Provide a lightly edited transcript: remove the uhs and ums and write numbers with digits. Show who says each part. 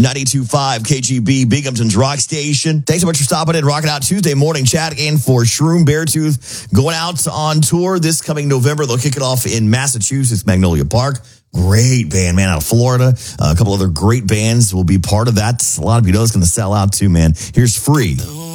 Speaker 1: 92.5 KGB, Binghamton's Rock Station. Thanks so much for stopping in. Rocking out Tuesday morning. Chat in for Shroom Beartooth going out on tour this coming November. They'll kick it off in Massachusetts, Magnolia Park. Great band, man, out of Florida. A couple other great bands will be part of that. A lot of you know it's going to sell out too, man. Here's Free.